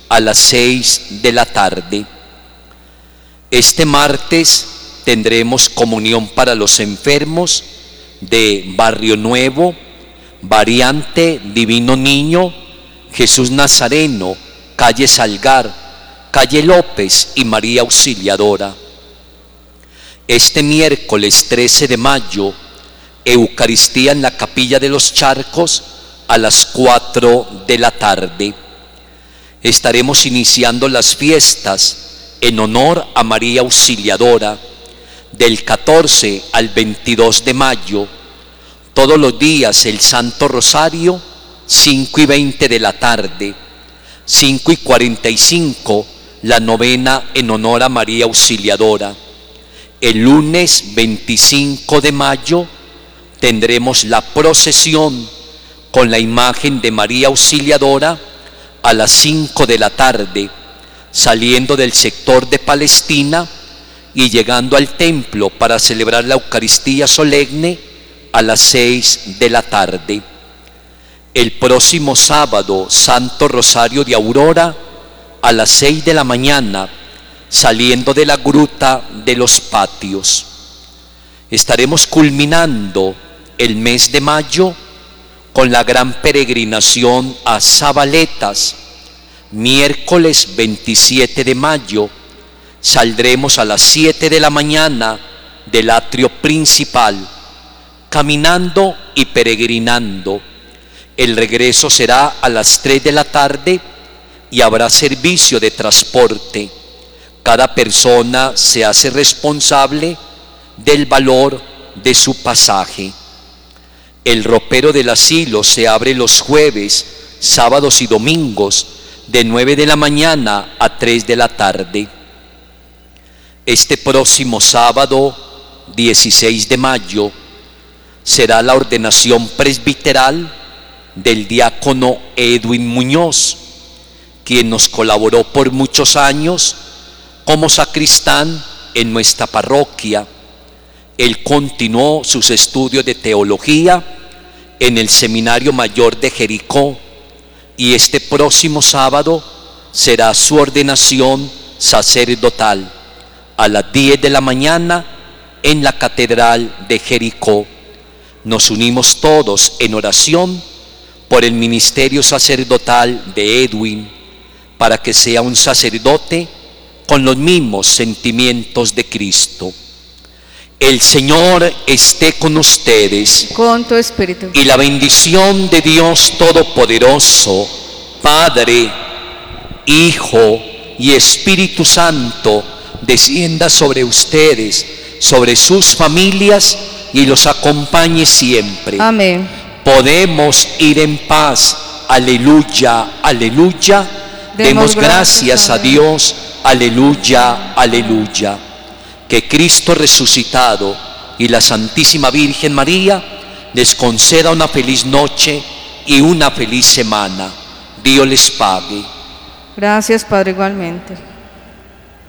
a las 6 de la tarde. Este martes tendremos comunión para los enfermos de Barrio Nuevo, Variante, Divino Niño, Jesús Nazareno, calle Salgar, calle López y María Auxiliadora. Este miércoles 13 de mayo, Eucaristía en la Capilla de los Charcos a las 4 de la tarde. Estaremos iniciando las fiestas en honor a María Auxiliadora del 14 al 22 de mayo. Todos los días el Santo Rosario, 5:20 de la tarde, 5:45 la novena en honor a María Auxiliadora. El lunes 25 de mayo tendremos la procesión con la imagen de María Auxiliadora a las 5 de la tarde, saliendo del sector de Palestina y llegando al templo para celebrar la Eucaristía solemne a las 6 de la tarde. El próximo sábado, Santo Rosario de Aurora, a las 6 de la mañana, saliendo de la Gruta de los Patios. Estaremos culminando el mes de mayo con la gran peregrinación a Zabaletas. Miércoles 27 de mayo, saldremos a las 7 de la mañana del atrio principal, caminando y peregrinando. El regreso será a las 3 de la tarde y habrá servicio de transporte. Cada persona se hace responsable del valor de su pasaje. El ropero del asilo se abre los jueves, sábados y domingos de 9 de la mañana a 3 de la tarde. Este próximo sábado, 16 de mayo, será la ordenación presbiteral del diácono Edwin Muñoz, quien nos colaboró por muchos años como sacristán en nuestra parroquia. Él continuó sus estudios de teología en el Seminario Mayor de Jericó y este próximo sábado será su ordenación sacerdotal a las 10 de la mañana en la Catedral de Jericó. Nos unimos todos en oración por el ministerio sacerdotal de Edwin, para que sea un sacerdote con los mismos sentimientos de Cristo. El Señor esté con ustedes. Con tu espíritu. Y la bendición de Dios Todopoderoso, Padre, Hijo y Espíritu Santo, descienda sobre ustedes, sobre sus familias y los acompañe siempre. Amén. Podemos ir en paz. Aleluya, aleluya. Demos gracias a Dios. Aleluya, aleluya. Que Cristo resucitado y la Santísima Virgen María les conceda una feliz noche y una feliz semana. Dios les pague. Gracias, Padre, igualmente.